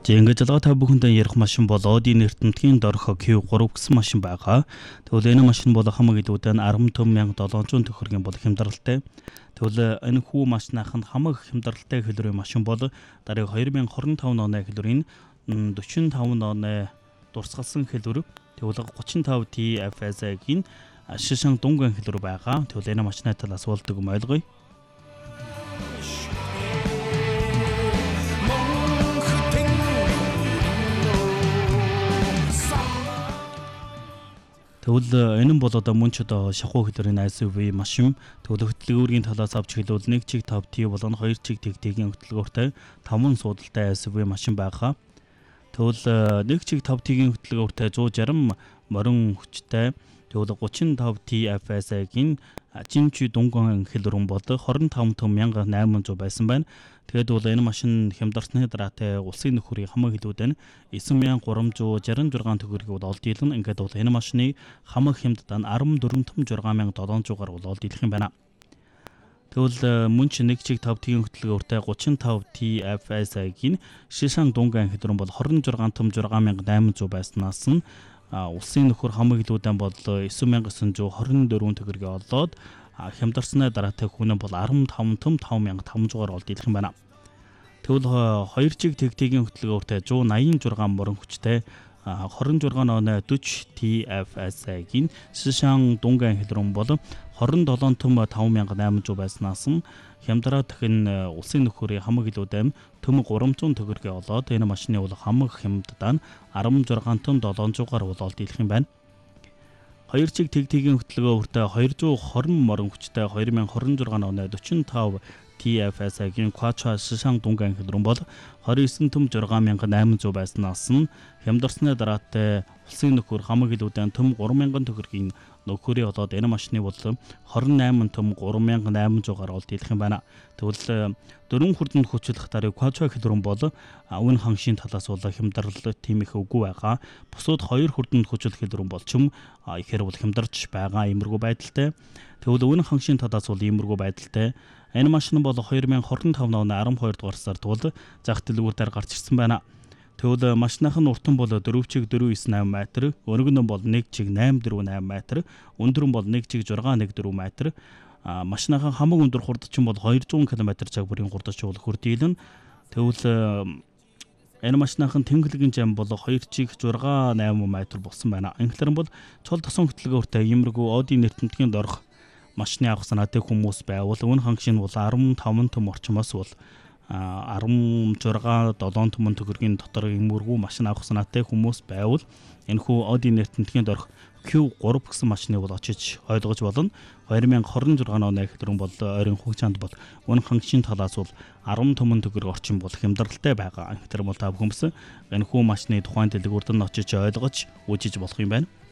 Ингэж ялгаа та бүхэндээ ярих машин бол Audi нэртэмтгийн дорх Q3 гэсэн машин байгаа. Тэгвэл энэ машин бол хамаг илүүдэн 15700 төгрөгийн бол хямдралтай. Тэгвэл энэ хүү машинаах нь хамаг хямдралтай хэлбэрийн машин бол дараагийн 2025 оны хэлбэрийн 45 оны дурсгалсан хэлбэр. Тэгвэл 35 TFSI-гийн шишин дунган хэлбэр байгаа. Тэгвэл энэ машины талаас болдог юм ойлгоё. Тэгвэл энэ нь бол одоо мөн ч одоо шахуу хэлбэрийн SUV машин. Тэгвэл хөтөлбөрийн талаас авч хэлбэл 1.5T болон 2.1T-ийн хөтөлбөртэй 5 суудалтай SUV машин байгаа. Тэгвэл 1.5T-ийн хөтөлбөртэй 160 морин хүчтэй. Тэгвэл 35 TFSI-гийн жинчи дунган хэлбэрэн бол 25800 байсан байна. Тэгээд бол энэ машин хямдарсны дараатай улсын нөхөрийн хамаг хэлбэрээр 9366 төгрөгийг бол олд дийлэн. Ингээд бол энэ машины хамаг хямдтаа 146,700-аар бол олд дийлэх юм байна. Тэгвэл мөн ч 1.5T-ийн хөтөлбөртэй 35 TFSI-гийн шишин дунган хэлбэрэн бол 26,800 байснаас нь улсын нөхөр хамаг хэлбэрэн бол 9924 төгрөгийг олоод хямдарсны дараатай хүнэн бол 15,500-аар олд дийлэх юм байна. Тэгвэл 2.1T-ийн хөтөлбөртэй 186 морин хүчтэй 26 оны 40 TFSI-гийн шишин дунган хэлбэрэн бол 27,5800 байснаас нь хямдраа дахин улсын нөхөрийн хамаг хэлбэрэн төм 300 төгрөгийг олоод энэ машины бол хамаг хямдтаа 16,700-аар бол олд дийлэх юм байна. 2.1T-ийн хөтөлбөртэй 220 морин хүчтэй 2026 оны 45 TFSI-гийн Quattro шишин дунган хэлбэрэн бол 29,6800 байснаас нь хямдарсны дараатай улсын нөхөр хамаг хэлбэрэн төм 3000 төгрөгийн нөхөрийн олоод энэ машины бол 28,3800-аар олд дийлэх юм байна. Тэгвэл 4 хүрдэнд хүчлэх даруй Quattro хэлбэрэн бол үн ханшийн талаас бол хямдрал тийм их үгүй байгаа. Бусууд 2 хүрдэнд хүчлэх хэлбэрэн бол ч ихээр бол хямдарч байгаа иймэрхүү байдалтай. Тэгвэл үн ханшийн талаас бол иймэрхүү байдалтай. Энэ машин бол 2025 оны 12 дугаар сард бол зах дэлгүүрээр гарч ирсэн байна. Тэгвэл машиных нь уртан бол 4.98 м, өргөн нь бол 1.848 м, өндөр нь бол 1.614 м. Машиных хамаг өндөр хурдч нь бол 200 км/цаг бүрийн хурдч бол хүрдийлэн. Тэгвэл энэ машиных нь тэнхлэгийн зам бол 2.68 м болсон байна. Инхлэр нь бол цол тосон хөтөлбөртэй иймэрхүү Audi нэртэмтгийн дорх машины авах санаатай хүмүүс байвал үн хангшин бол 15 төм орчмоос бол 16-7 төмөн төгрөгийн дотор иймэрхүү машин авах санаатай хүмүүс байвал энэхүү Audi нэртэмтгийн дорх Q3 гэсэн машины бол очиж ойлгож болно. 2026 оны хэлбэрэн бол ойрын хугацаанд бол үн хангшийн талаас бол 10 төмөн төгрөг орчим бол хямдралтай байгаа. Тэр бол та бүхэн энэхүү машины тухайн дэлгүүрт нь очиж ойлгож үзэж болох юм байна.